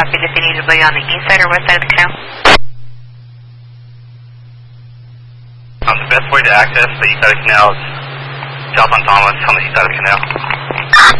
traffic if you need to be on the east side or west side of the canal. The best way to access the east side of the canal is south on Thomas on the east side of the canal.